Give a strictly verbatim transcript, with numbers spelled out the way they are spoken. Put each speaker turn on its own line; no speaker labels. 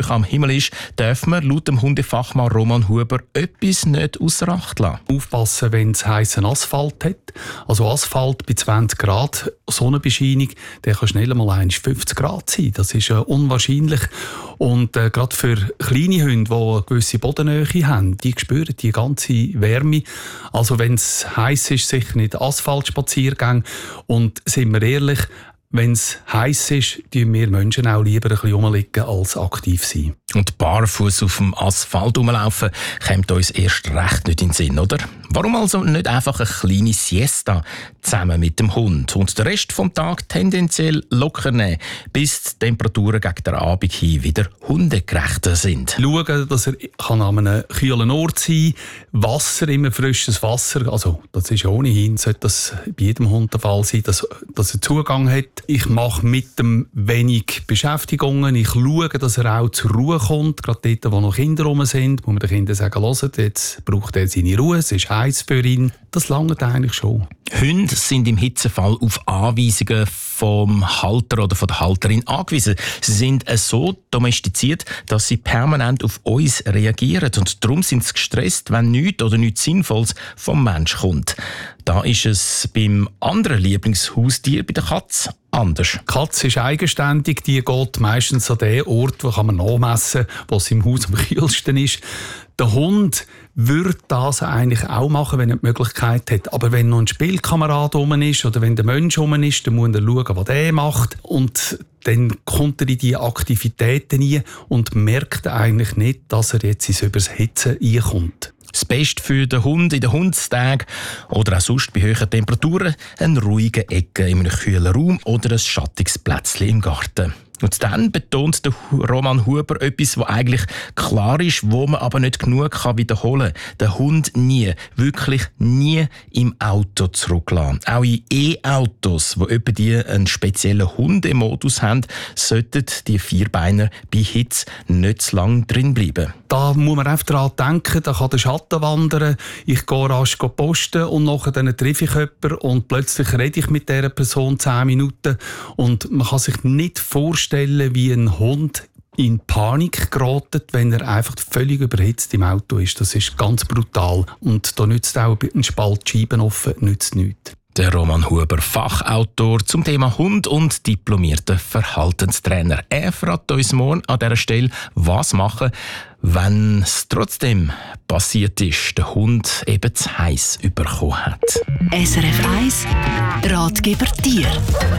am Himmel ist, darf man laut dem Hundefachmann Roman Huber etwas nicht ausser Acht lassen.
Aufpassen, wenn es heissen Asphalt hat. Also Asphalt bei zwanzig Grad Sonnenbescheinung, der kann schnell mal fünfzig Grad sein. Das ist äh, unwahrscheinlich. Und äh, gerade für kleine Hunde, die eine gewisse Bodennähe haben, die spüren die ganze Wärme. Also wenn es heiß ist, sicher nicht Asphaltspaziergänge. Und sind wir ehrlich, wenn es heiß ist, tun wir Menschen auch lieber ein bisschen rumliegen als aktiv sein.
Und barfuß auf dem Asphalt rumlaufen, kommt uns erst recht nicht in den Sinn, oder? Warum also nicht einfach eine kleine Siesta zusammen mit dem Hund und den Rest vom Tag tendenziell locker nehmen, bis die Temperaturen gegen den Abend hin wieder hundegerechter sind?
Schauen, dass er kann an einem kühlen Ort sein kann, Wasser, immer frisches Wasser, also das ist ohnehin, sollte das bei jedem Hund der Fall sein, dass, dass er Zugang hat. Ich mache mit dem wenig Beschäftigungen, ich schaue, dass er auch zur Ruhe kommt, gerade dort, wo noch Kinder rum sind, wo man den Kindern sagen, hört, jetzt braucht er seine Ruhe, es ist heiß für ihn. Das langt eigentlich schon.
Hunde sind im Hitzefall auf Anweisungen vom Halter oder von der Halterin angewiesen. Sie sind so domestiziert, dass sie permanent auf uns reagieren. Und darum sind sie gestresst, wenn nichts oder nichts Sinnvolles vom Mensch kommt. Da ist es beim anderen Lieblingshaustier, bei der Katze, anders.
Die Katze ist eigenständig, die geht meistens an den Ort, wo man nachmessen kann, wo es im Haus am kühlsten ist. Der Hund würde das eigentlich auch machen, wenn er die Möglichkeit hat. Aber wenn noch ein Spielkamerad rum ist oder wenn der Mensch rum ist, dann muss er schauen, was der macht. Und dann kommt er in diese Aktivitäten rein und merkt eigentlich nicht, dass er jetzt ins Überhitzen reinkommt.
Das Beste für den Hund in den Hundestagen oder auch sonst bei hohen Temperaturen eine ruhige Ecke in einem kühlen Raum oder ein schattiges Plätzchen im Garten. Und dann betont der Roman Huber etwas, was eigentlich klar ist, wo man aber nicht genug kann wiederholen kann. Der Hund nie, wirklich nie im Auto zurücklassen. Auch in E-Autos, wo etwa die einen speziellen Hundemodus haben, sollten die Vierbeiner bei Hitze nicht zu lange drin bleiben.
Da muss man einfach daran denken, da kann der Schatten wandern, ich gehe rasch posten und nachher dann treffe ich jemanden und plötzlich rede ich mit dieser Person zehn Minuten und man kann sich nicht vorstellen, wie ein Hund in Panik gerät, wenn er einfach völlig überhitzt im Auto ist. Das ist ganz brutal. Und da nützt auch ein Spalt Scheiben offen, nützt nichts.
Der Roman Huber, Fachautor zum Thema Hund und diplomierter Verhaltenstrainer. Er fragt uns morgen an dieser Stelle, was machen, wenn es trotzdem passiert ist, der Hund eben zu heiß bekommen hat.
S R F eins Ratgeber Tier.